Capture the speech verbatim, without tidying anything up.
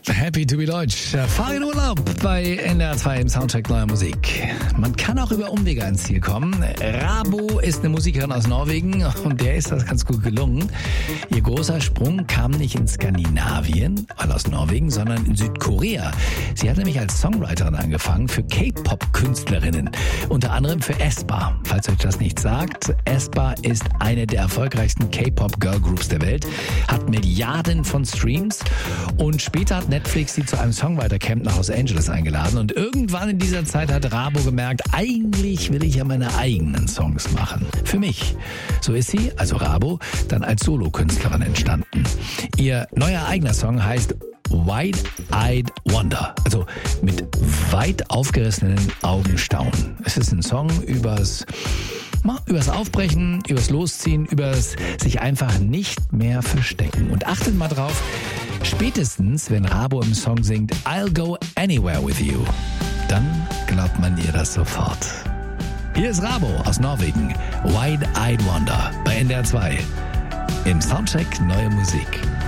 Happy to be Deutsch. Fahr in Urlaub bei N D R zwei im Soundcheck neuer Musik. Man kann auch über Umwege ans Ziel kommen. Rabo ist eine Musikerin aus Norwegen und der ist das ganz gut gelungen. Ihr großer Sprung kam nicht in Skandinavien, weil aus Norwegen, sondern in Südkorea. Sie hat nämlich als Songwriterin angefangen für K-Pop-Künstlerinnen. Unter anderem für aespa. Falls euch das nicht sagt, aespa ist eine der erfolgreichsten K-Pop-Girl-Groups der Welt, hat Milliarden von Streams und später hat Netflix sie zu einem Songwriter-Camp nach Los Angeles eingeladen und irgendwann in dieser Zeit hat Rabo gemerkt, eigentlich will ich ja meine eigenen Songs machen. Für mich. So ist sie, also Rabo, dann als Solokünstlerin entstanden. Ihr neuer eigener Song heißt Wide-Eyed Wonder, also mit weit aufgerissenen Augen staunen. Es ist ein Song übers Übers Aufbrechen, übers Losziehen, übers sich einfach nicht mehr verstecken. Und achtet mal drauf, spätestens wenn Rabo im Song singt I'll go anywhere with you, dann glaubt man ihr das sofort. Hier ist Rabo aus Norwegen, Wide-Eyed Wonder bei N D R zwei im Soundcheck Neue Musik.